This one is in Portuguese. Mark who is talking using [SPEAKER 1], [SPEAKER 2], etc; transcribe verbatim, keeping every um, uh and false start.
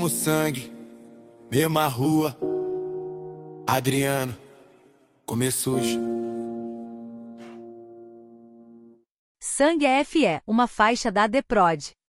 [SPEAKER 1] Mesmo sangue, mesma rua. Adriano, comer sujo.
[SPEAKER 2] Sangue F E, uma faixa da The Prod.